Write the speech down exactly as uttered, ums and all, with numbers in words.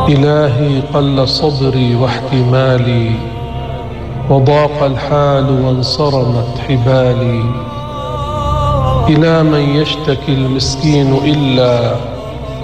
إلهي قل صبري واحتمالي، وضاق الحال وانصرمت حبالي. إلى من يشتكي المسكين إلا